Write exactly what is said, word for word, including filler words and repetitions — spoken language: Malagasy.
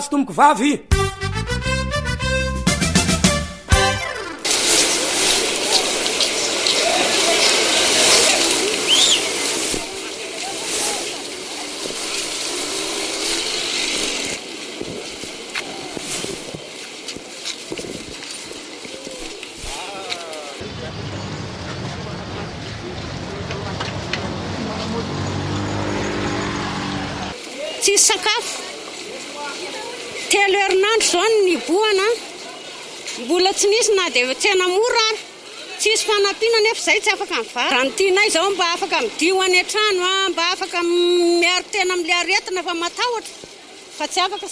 Tomboko vavy tsy sakafo telo herinandro zao ny boana mbola tsy nisy na dia tsena mora ary tsisy fanampiana nefa izay tsy afaka mivary raha ny tianay zao mba afaka midio any an-trano mba afaka miaro tena amin'ilay aretina fa matahotra fa tsy afaka